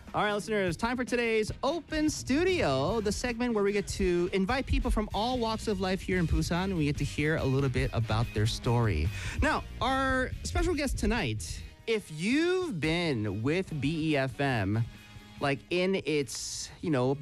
All right, listeners, time for today's Open Studio, the segment where we get to invite people from all walks of life here in Busan, and we get to hear a little bit about their story. Now, our special guest tonight, if you've been with BEFM, like in its,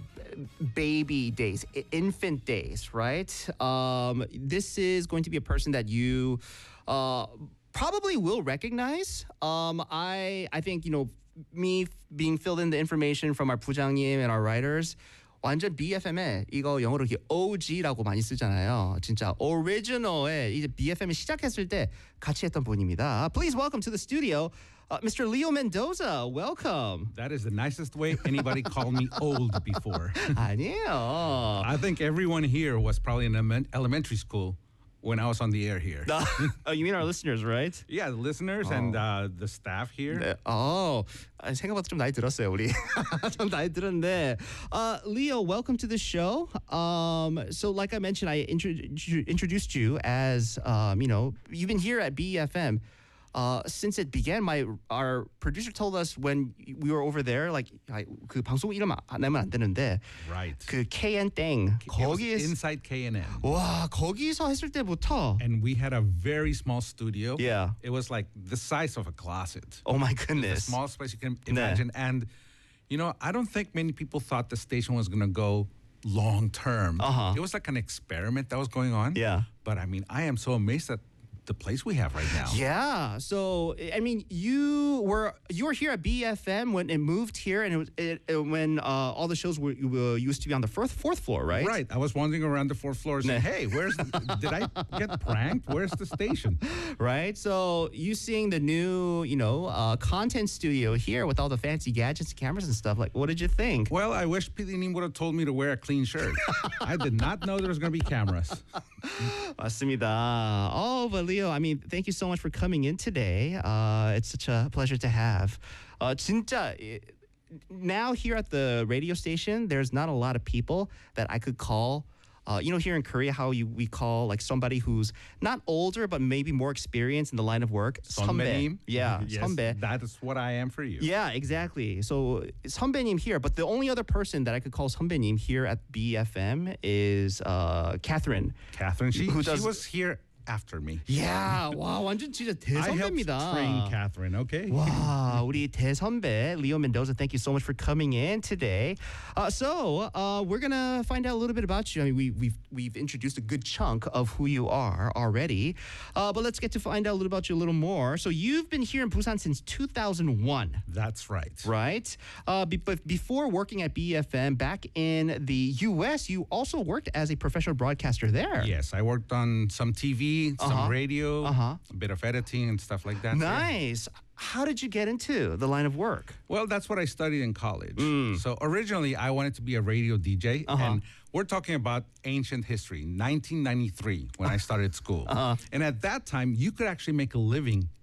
baby days, infant days, right? This is going to be a person that you probably will recognize. I think, me being filled in the information from our 부장님 and our writers, 완전 BFM에 이거 영어로 이렇게 OG라고 많이 쓰잖아요. 진짜 original에 이제 BFM이 시작했을 때 같이 했던 분입니다. Please welcome to the studio, Mr. Leo Mendoza. Welcome. That is the nicest way anybody called me old before. 아니에요. I think everyone here was probably in elementary school when I was on the air here. Oh, you mean our listeners, right? Yeah, the listeners and the staff here. 네. 생각보다 좀 나이 들었어요, 우리. 좀 나이 들었는데. Leo, welcome to the show. So like I mentioned, I introduced you as, you've been here at BEFM. Since it began, our producer told us when we were over there, like 그 방송 이름 내면 안 되는데, Right. 그 KN 땡 거기 inside KNN. 와 거기서 했을 때부터. And we had a very small studio. Yeah. It was like the size of a closet. Oh my The goodness. smallest place you can imagine. And I don't think many people thought the station was going to go long term. It was like an experiment that was going on. Yeah. But I mean, I am so amazed at the place we have right now. Yeah. So I mean, you were here at BFM when it moved here, and when all the shows were used to be on the fourth floor, right? Right. I was wandering around the fourth floor saying, hey, did I get pranked? Where's the station? Right. So you seeing the new, content studio here with all the fancy gadgets, cameras and stuff, like, what did you think? Well, I wish PD님 would have told me to wear a clean shirt. I did not know there was going to be cameras. 맞습니다. Oh, but Leo, I mean, thank you so much for coming in today. It's such a pleasure to have. 진짜, now here at the radio station, there's not a lot of people that I could call. Here in Korea, how we call like somebody who's not older but maybe more experienced in the line of work. 선배님. Yeah, yes, 선배. That is what I am for you. Yeah, exactly. So 선배님 here, but the only other person that I could call 선배님 here at BFM is Catherine. Catherine, she does- was here after me. Yeah, 와 완전 진짜 I helped 대선배입니다. train Catherine, okay? Wow, 우리 대선배 Leo Mendoza, thank you so much for coming in today. So we're gonna find out a little bit about you. I mean, we've introduced a good chunk of who you are already, but let's get to find out a little about you a little more. So you've been here in Busan since 2001. That's right. Right? But before working at BFM back in the U.S., you also worked as a professional broadcaster there. Yes, I worked on some TV, some radio, a bit of editing and stuff like that. Nice. How did you get into the line of work? Well, that's what I studied in college. So originally, I wanted to be a radio DJ. And we're talking about ancient history, 1993, when I started school. And at that time, you could actually make a living